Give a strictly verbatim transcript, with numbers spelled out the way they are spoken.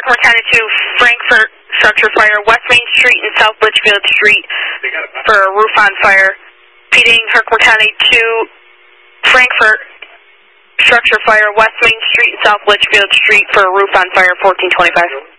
Herkimer County to Frankfurt, structure fire, West Main Street and South Litchfield Street for a roof on fire. P D ing Herkimer County to Frankfurt, structure fire, West Main Street and South Litchfield Street for a roof on fire, fourteen twenty-five.